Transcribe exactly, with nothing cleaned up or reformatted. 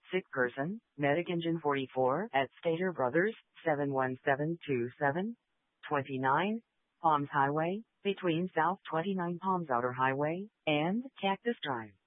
Sick person, Medic Engine forty-four at Stater Brothers, seven one seven two seven, twenty-nine, Palms Highway, between South twenty-nine Palms Outer Highway and Cactus Drive.